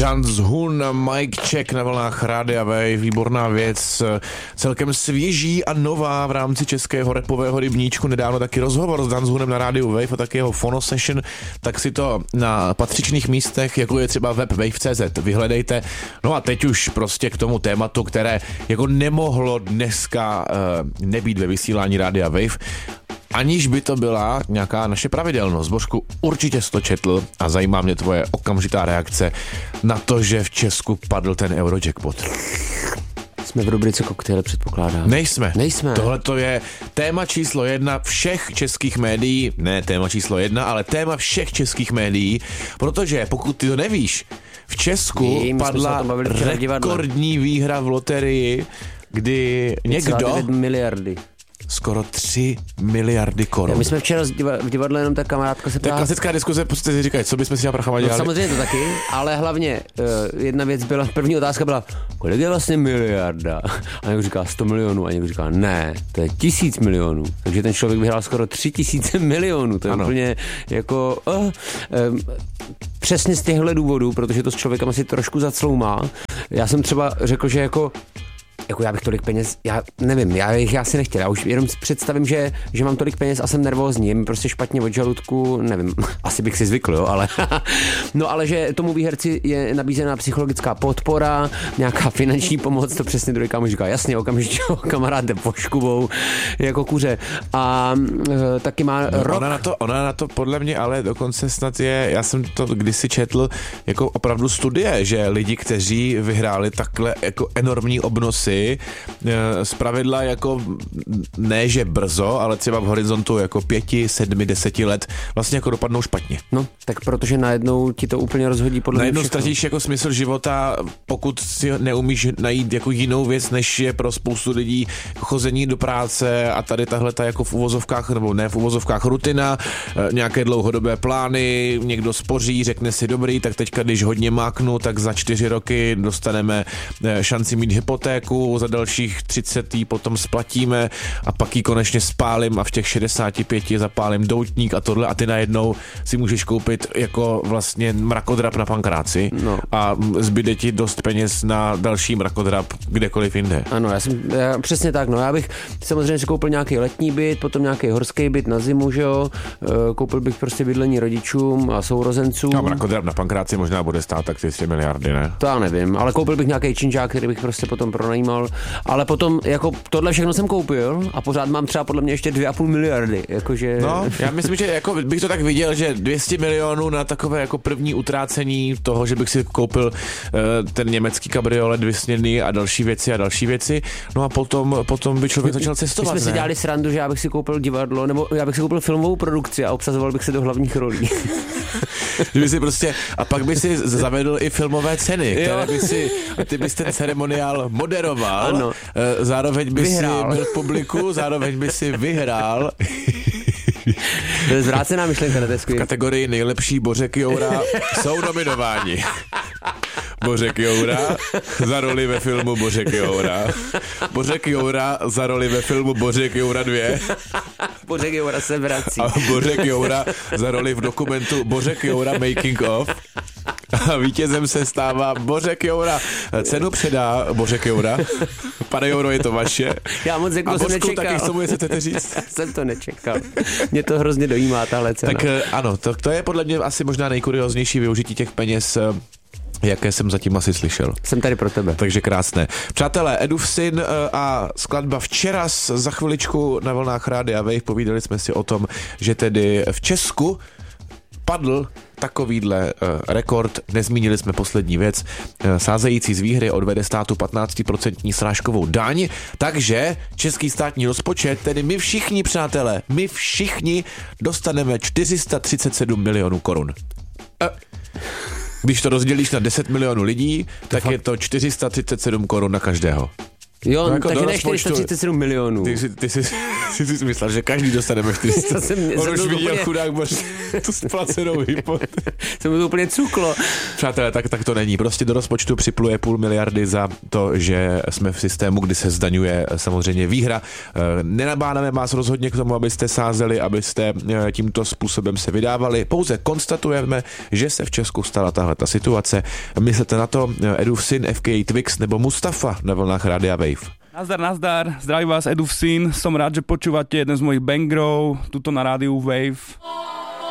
Dance Hun, Mike Check na vlnách Rádia Wave, výborná věc, celkem svěží a nová v rámci českého rapového rybníčku, nedávno taky rozhovor s Dance Hunem na Rádiu Wave a taky jeho phono session, tak si to na patřičných místech, jako je třeba web wave.cz, vyhledejte. No a teď už prostě k tomu tématu, které jako nemohlo dneska nebýt ve vysílání Rádia Wave, aniž by to byla nějaká naše pravidelnost. Božku, určitě jsi to četl a zajímá mě tvoje okamžitá reakce na to, že v Česku padl ten Eurojackpot. Jsme v rubrice koktejle, předpokládám. Nejsme. Tohle to je téma číslo 1 všech českých médií, ne téma číslo 1, ale téma všech českých médií, protože pokud ty to nevíš, v Česku padla rekordní výhra v loterii, kdy někdo... 9 miliardy. Skoro 3 miliardy korun. My jsme včera v divadle jenom ta kamarádka se ptala... To je klasická diskuze, prostě si říkají, co bychom si na prachama dělali. No, samozřejmě to taky, ale hlavně jedna věc byla, první otázka byla, kolik je vlastně miliarda? A někdo říká 100 milionů a někdo říká ne, to je 1000 milionů. Takže ten člověk vyhrál skoro 3000 milionů. To je úplně jako... přesně z těchto důvodů, protože to s člověkem asi trošku zacloumá. Já jsem třeba řekl, že jako já bych tolik peněz, já nevím, já si nechtěl, já už jenom představím, že mám tolik peněz a jsem nervózní, je mi prostě špatně od žaludku, nevím, asi bych si zvykl, jo, ale no ale že tomu výherci je nabízená psychologická podpora, nějaká finanční pomoc, to přesně druhý kámoš říká, jasně, okamžitě kamarád jde poškubou, jako kuře a taky má rok. Ona na to podle mě, ale dokonce snad je, já jsem to kdysi četl, jako opravdu studie, že lidi, kteří vyhráli takhle jako enormní obnosy, zpravidla jako ne, že brzo, ale třeba v horizontu jako 5, 7, 10 let vlastně jako dopadnou špatně. No, tak protože najednou ti to úplně rozhodí podle mě. Najednou ztratíš jako smysl života, pokud si neumíš najít jako jinou věc, než je pro spoustu lidí chození do práce a tady tahle ta jako v uvozovkách, nebo ne v uvozovkách rutina, nějaké dlouhodobé plány, někdo spoří, řekne si dobrý, tak teďka, když hodně máknu, tak za 4 roky dostaneme šanci mít hypotéku, za dalších 30 potom splatíme a pak ji konečně spálím a v těch 65 zapálím doutník a tohle a ty najednou si můžeš koupit jako vlastně mrakodrap na pankráci a zbyde ti dost peněz na další mrakodrap kdekoliv jinde. Ano, já přesně tak, no já bych samozřejmě si koupil nějaký letní byt, potom nějaký horský byt na zimu, že jo, koupil bych prostě bydlení rodičům a sourozencům. A mrakodrap na pankráci možná bude stát tak 3 miliardy, ne? To já nevím, ale koupil bych nějaký činžák, který bych prostě potom pronajímal. Ale potom, jako tohle všechno jsem koupil a pořád mám třeba podle mě ještě 2,5 miliardy, jakože... No, já myslím, že jako bych to tak viděl, že 200 milionů na takové jako první utrácení toho, že bych si koupil ten německý kabriolet vysněný a další věci, no a potom by člověk začal cestovat, my jsme si dělali srandu, že já bych si koupil divadlo, nebo já bych si koupil filmovou produkci a obsazoval bych se do hlavních rolí. Že by si prostě, a pak by si zavedl i filmové ceny, které by si, ty bys ten ceremoniál moderoval, ano. Zároveň by si byl v publiku, zároveň by si vyhrál. To je zvrácená myšlenka na v kategorii nejlepší Bořek Joura jsou nominováni Bořek Joura za roli ve filmu Bořek Joura, Bořek Joura za roli ve filmu Bořek Joura 2, Bořek Joura se vrací a Bořek Joura za roli v dokumentu Bořek Joura Making of. A vítězem se stává Bořek Joura. Cenu předá Bořek Joura. Pane Jouro, je to vaše. Já moc jako jsem nečekal. Taky tomu chcete říct? Jsem to nečekal. Mě to hrozně dojímá, tahle cena. Tak ano, to je podle mě asi možná nejkurioznější využití těch peněz, jaké jsem zatím asi slyšel. Jsem tady pro tebe. Takže krásné. Přátelé, Edův syn a skladba Včera za chviličku na vlnách Rádia Wave. Povídali jsme si o tom, že tedy v Česku padl takovýhle rekord. Nezmínili jsme poslední věc. Sázející z výhry odvede státu 15% srážkovou daň, takže český státní rozpočet, tedy my všichni, přátelé, my všichni dostaneme 437 milionů korun. Když to rozdělíš na 10 milionů lidí, tak je to 437 korun na každého. Jo, no jako takže ne 437 milionů. Ty jsi Jsi si myslel, že každý dostaneme 400. On už viděl chudák tu splacenou hypotéku. Jsem to úplně cuklo. Přátelé, tak to není. Prostě do rozpočtu připluje 500 miliardy za to, že jsme v systému, kdy se zdaňuje samozřejmě výhra. Nenabádáme vás rozhodně k tomu, abyste sázeli, abyste tímto způsobem se vydávali. Pouze konstatujeme, že se v Česku stala tahleta situace. Myslete na to, Edův syn, FK Twix nebo Mustafa na vlnách Rádia Wave. Nazdar, zdraví vás Edův syn, som rád, že počúvate jeden z mojich bangrov, tuto na rádiu Wave.